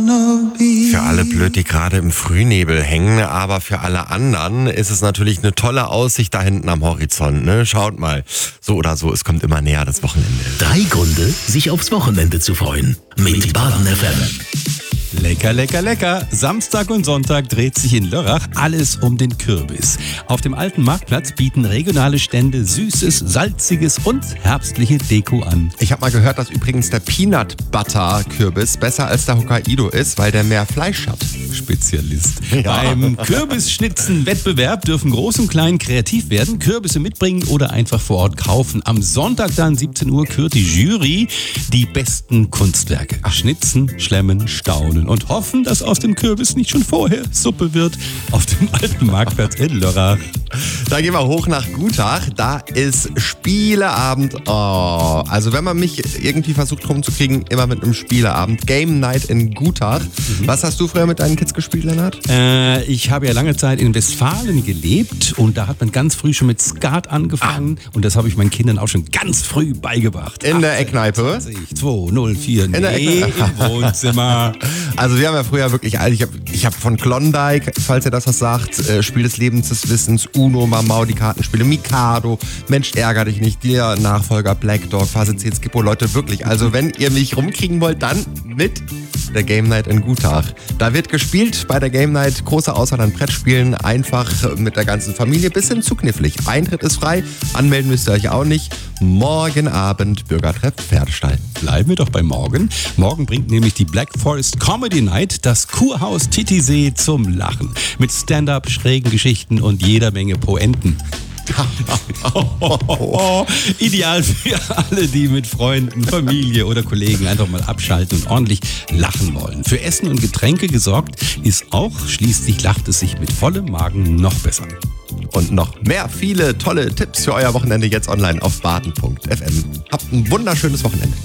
Für alle blöd, die gerade im Frühnebel hängen, aber für alle anderen ist es natürlich eine tolle Aussicht da hinten am Horizont. Ne? Schaut mal, so oder so, es kommt immer näher das Wochenende. 3 Gründe, sich aufs Wochenende zu freuen. Mit Baden FM. Lecker, lecker, lecker. Samstag und Sonntag dreht sich in Lörrach alles um den Kürbis. Auf dem alten Marktplatz bieten regionale Stände süßes, salziges und herbstliche Deko an. Ich habe mal gehört, dass übrigens der Peanut Butter Kürbis besser als der Hokkaido ist, weil der mehr Fleisch hat. Spezialist. Ja. Beim Kürbisschnitzen-Wettbewerb dürfen Groß und Klein kreativ werden, Kürbisse mitbringen oder einfach vor Ort kaufen. Am Sonntag dann 17 Uhr kürt die Jury die besten Kunstwerke. Schnitzen, schlemmen, staunen und hoffen, dass aus dem Kürbis nicht schon vorher Suppe wird. Auf dem alten Marktplatz in Lörrach. Da gehen wir hoch nach Gutach, da ist Spieleabend. Oh, also wenn man mich irgendwie versucht rumzukriegen, immer mit einem Spieleabend. Game Night in Gutach. Was hast du früher mit deinen Kids gespielt, Lennart? Ich habe ja lange Zeit in Westfalen gelebt und da hat man ganz früh schon mit Skat angefangen und das habe ich meinen Kindern auch schon ganz früh beigebracht. In der Eckkneipe? 204, In der Eckkneipe. im Wohnzimmer. Also wir haben ja früher wirklich, ich hab von Klondike, falls ihr das was sagt, Spiel des Lebens des Wissens, Uno, Mamau, die Kartenspiele, Mikado, Mensch ärger dich nicht, der Nachfolger Black Dog, Phase 10 Skippo, Leute, wirklich. Also wenn ihr mich rumkriegen wollt, dann mit der Game Night in Gutach. Da wird gespielt bei der Game Night, große Auswahl an Brettspielen, einfach mit der ganzen Familie, bisschen zu knifflig. Eintritt ist frei, anmelden müsst ihr euch auch nicht. Morgen Abend Bürgertreff Pferdestall. Bleiben wir doch bei morgen. Morgen bringt nämlich die Black Forest Comedy Night das Kurhaus Titisee zum Lachen. Mit Stand-up, schrägen Geschichten und jeder Menge Poenten. Ideal für alle, die mit Freunden, Familie oder Kollegen einfach mal abschalten und ordentlich lachen wollen. Für Essen und Getränke gesorgt ist auch, schließlich lacht es sich mit vollem Magen noch besser. Und noch mehr viele tolle Tipps für euer Wochenende jetzt online auf baden.fm. Habt ein wunderschönes Wochenende.